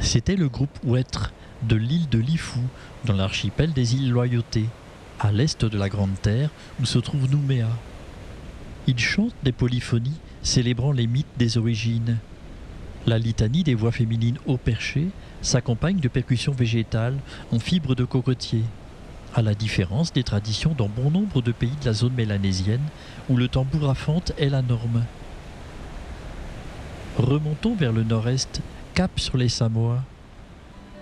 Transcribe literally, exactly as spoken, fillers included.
C'était le groupe Ouêtre de l'île de Lifou, dans l'archipel des îles Loyauté, à l'est de la Grande Terre où se trouve Nouméa. Ils chantent des polyphonies célébrant les mythes des origines. La litanie des voix féminines haut perchées s'accompagne de percussions végétales en fibres de cocotier, à la différence des traditions dans bon nombre de pays de la zone mélanésienne où le tambour à fente est la norme. Remontons vers le nord-est, cap sur les Samoa.